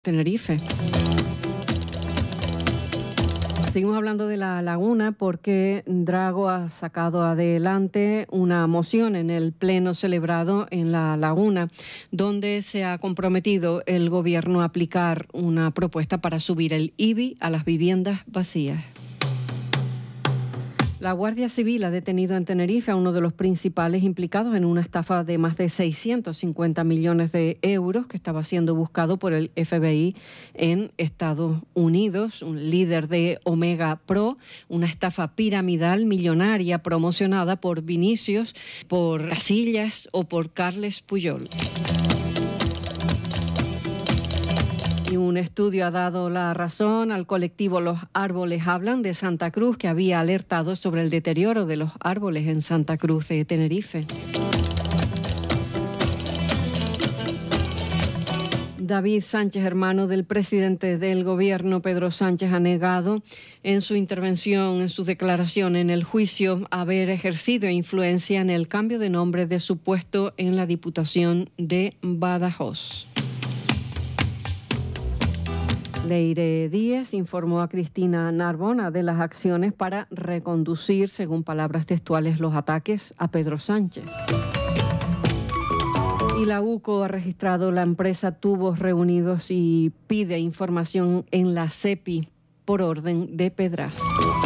Tenerife. Seguimos hablando de La Laguna porque Drago ha sacado adelante una moción en el pleno celebrado en La Laguna, donde se ha comprometido el gobierno a aplicar una propuesta para subir el IBI a las viviendas vacías. La Guardia Civil ha detenido en Tenerife a uno de los principales implicados en una estafa de más de 650 millones de euros que estaba siendo buscado por el FBI en Estados Unidos, un líder de Omega Pro, una estafa piramidal millonaria promocionada por Vinicius, por Casillas o por Carles Puyol. Y un estudio ha dado la razón al colectivo Los Árboles Hablan de Santa Cruz, que había alertado sobre el deterioro de los árboles en Santa Cruz de Tenerife. David Sánchez, hermano del presidente del gobierno, Pedro Sánchez, ha negado en su intervención, en su declaración en el juicio, haber ejercido influencia en el cambio de nombre de su puesto en la Diputación de Badajoz. Leire Díez informó a Cristina Narbona de las acciones para reconducir, según palabras textuales, los ataques a Pedro Sánchez. Y la UCO ha registrado la empresa Tubos Reunidos y pide información en la SEPI por orden de Pedraza.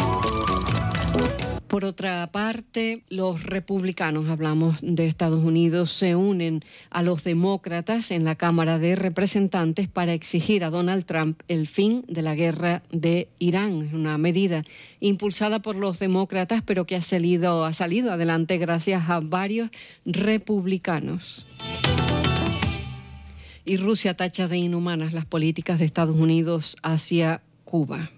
Por otra parte, los republicanos, hablamos de Estados Unidos, se unen a los demócratas en la Cámara de Representantes para exigir a Donald Trump el fin de la guerra de Irán. Es una medida impulsada por los demócratas, pero que ha salido adelante gracias a varios republicanos. Y Rusia tacha de inhumanas las políticas de Estados Unidos hacia Cuba.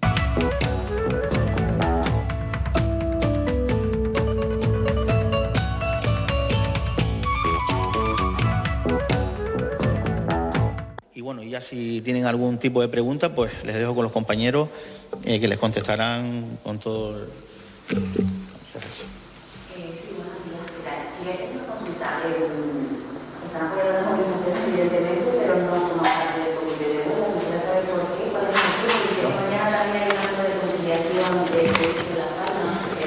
Bueno, ya si tienen algún tipo de pregunta, pues les dejo con los compañeros que les contestarán con todo. Sí, buenos días. Quería hacer una consulta. Están apoyando las movilizaciones, evidentemente, pero no hablan del comité de huelga. Quisiera saber por qué, cuál es el motivo. Porque mañana también hay un acto de conciliación de la Palma.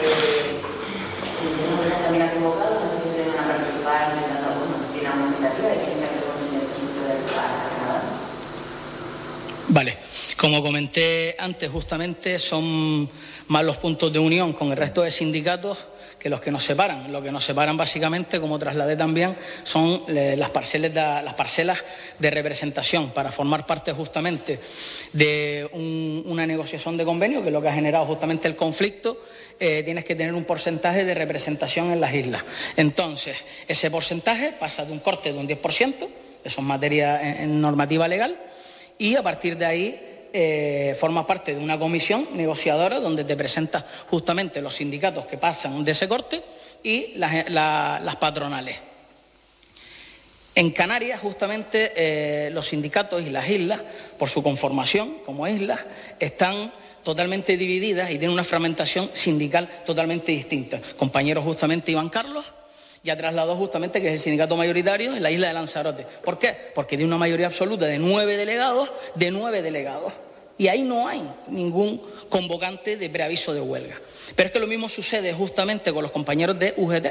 Comisión Obrera también ha convocado, no sé si ustedes van a participar, tiene alguna expectativa de que ese acto de conciliación se pueda llevar a Canadá. Vale, como comenté antes, justamente son más los puntos de unión con el resto de sindicatos que los que nos separan. Lo que nos separan básicamente, como trasladé también, son las parcelas de representación para formar parte justamente de una negociación de convenio, que es lo que ha generado justamente el conflicto. Tienes que tener un porcentaje de representación en las islas. Entonces, ese porcentaje pasa de un corte de un 10%, eso es materia en normativa legal, y a partir de ahí forma parte de una comisión negociadora donde te presentas justamente los sindicatos que pasan de ese corte y las patronales. En Canarias, justamente, los sindicatos y las islas, por su conformación como islas, están totalmente divididas y tienen una fragmentación sindical totalmente distinta. Compañero justamente Iván Carlos ya trasladó justamente que es el sindicato mayoritario en la isla de Lanzarote. ¿Por qué? Porque tiene una mayoría absoluta de 9 delegados, Y ahí no hay ningún convocante de preaviso de huelga. Pero es que lo mismo sucede justamente con los compañeros de UGT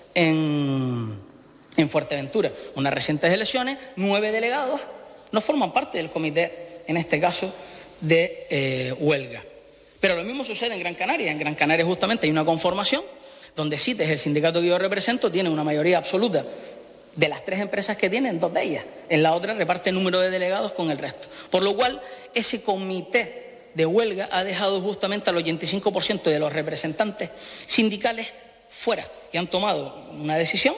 en Fuerteventura. Unas recientes elecciones, 9 delegados no forman parte del comité, en este caso, de huelga. Pero lo mismo sucede en Gran Canaria. En Gran Canaria justamente hay una conformación donde CITES, el sindicato que yo represento, tiene una mayoría absoluta de las 3 empresas que tienen, 2 de ellas. En la otra reparte el número de delegados con el resto. Por lo cual, ese comité de huelga ha dejado justamente al 85% de los representantes sindicales fuera y han tomado una decisión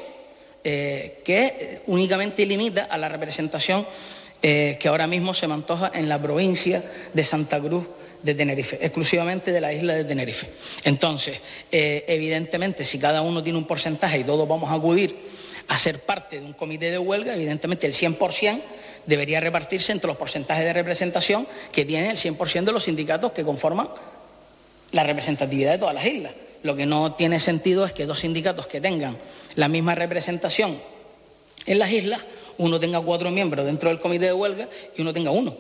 que únicamente limita a la representación que ahora mismo se me antoja en la provincia de Santa Cruz de Tenerife, exclusivamente de la isla de Tenerife. Entonces, evidentemente, si cada uno tiene un porcentaje y todos vamos a acudir a ser parte de un comité de huelga, evidentemente el 100% debería repartirse entre los porcentajes de representación que tienen el 100% de los sindicatos que conforman la representatividad de todas las islas. Lo que no tiene sentido es que 2 sindicatos que tengan la misma representación en las islas uno tenga 4 miembros dentro del comité de huelga y uno tenga 1.